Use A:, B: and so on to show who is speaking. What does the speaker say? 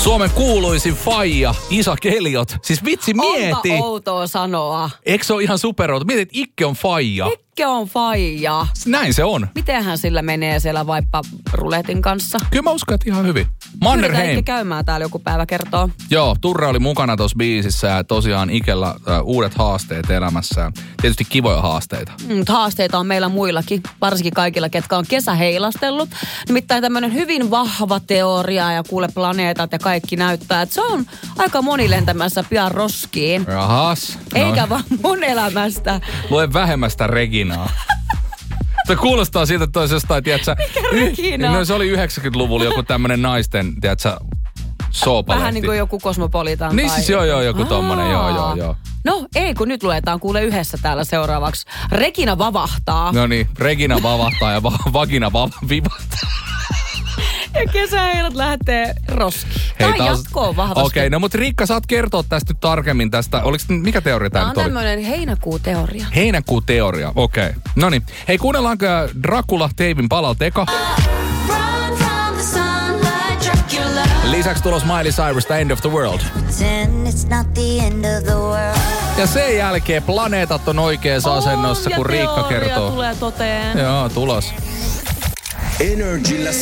A: Suomen kuuluisin faija, Isa Keliot. Siis vitsi, mieti.
B: Onpa outoa sanoa.
A: Eikö se ole ihan superouto? Mieti, että Ikke on faija.
B: Ikke on faija.
A: Näin se on.
B: Mitenhän sillä menee siellä vaippa ruletin kanssa?
A: Kyllä mä uskon, että ihan hyvin. Mannerheim.
B: Ikke käymään täällä joku päivä kertoo.
A: Joo, Turre oli mukana tuossa biisissä ja tosiaan Ikellä uudet haasteet elämässään. Tietysti kivoja haasteita.
B: Haasteita on meillä muillakin, varsinkin kaikilla, ketkä on kesäheilastellut. Nimittäin tämmöinen hyvin vahva teoria ja kuule planeetat ja kaikki näyttää, että se on aika moni lentämässä pian roskiin.
A: Jahas.
B: Eikä vaan mun elämästä.
A: Lue vähemmästä Reginaa. Se kuulostaa siltä, että olisi jostain, tiedätkö...
B: Mikä Regina?
A: No se oli 90-luvulla joku tämmönen naisten, tiedätkö, soopalehti.
B: Vähän niin kuin joku Kosmopolitan
A: niin
B: tai...
A: siis joo, joku tommonen, joo.
B: No ei, kun nyt luetaan kuule yhdessä täällä seuraavaksi. Regina vavahtaa.
A: No niin, Regina vavahtaa ja vagina vivahtaa.
B: Ja kesäheilat lähtee roskiin. Tämä jatkoo vahvasti.
A: Okei, no mutta Riikka, saat kertoa tästä nyt tarkemmin tästä. Mikä teoria tämä nyt oli?
B: Tämä on tämmöinen heinäkuuteoria.
A: Heinäkuuteoria, okei. No niin, hei kuunnellaanko Dracula Teivin palalta eka? Lisäksi tulos Miley Cyrus, The End of the World. Ja sen jälkeen planeetat on oikeassa asennossa, kun Riikka kertoo.
B: Tulee toteen.
A: Joo, tulos.
C: Energillä